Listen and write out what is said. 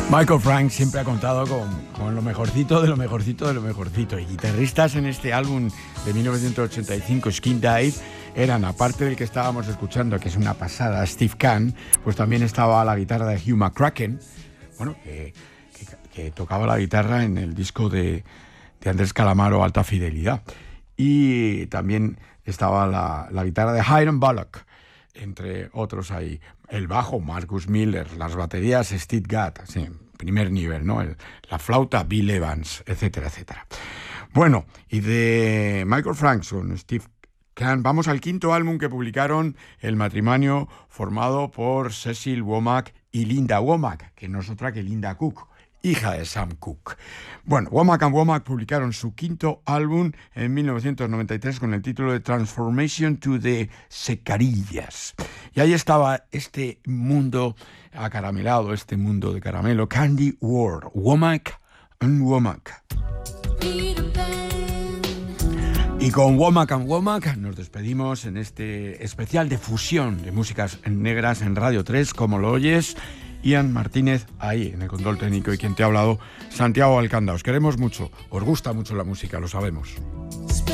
Michael Frank siempre ha contado con lo mejorcito de lo mejorcito de lo mejorcito. Y guitarristas en este álbum de 1985, Skin Dive, eran, aparte del que estábamos escuchando, que es una pasada, Steve Kahn, pues también estaba la guitarra de Hugh McCracken, bueno, que tocaba la guitarra en el disco de Andrés Calamaro, Alta Fidelidad. Y también estaba la guitarra de Hiram Bullock, entre otros ahí. El bajo, Marcus Miller, las baterías, Steve Gadd, sí, primer nivel, ¿no? La flauta, Bill Evans, etcétera, etcétera. Bueno, y de Michael Frank con Steve Kahn, vamos al quinto álbum que publicaron, el matrimonio formado por Cecil Womack y Linda Womack, que no es otra que Linda Cook, hija de Sam Cooke. Bueno, Womack and Womack publicaron su quinto álbum en 1993 con el título de Transformation to the Secarillas. Y ahí estaba este mundo acaramelado, este mundo de caramelo, Candy World, Womack and Womack. Y con Womack and Womack nos despedimos en este especial de fusión de músicas negras en Radio 3, como lo oyes. Ian Martínez ahí en el control técnico y quien te ha hablado, Santiago Alcanda. Os queremos mucho, os gusta mucho la música, lo sabemos.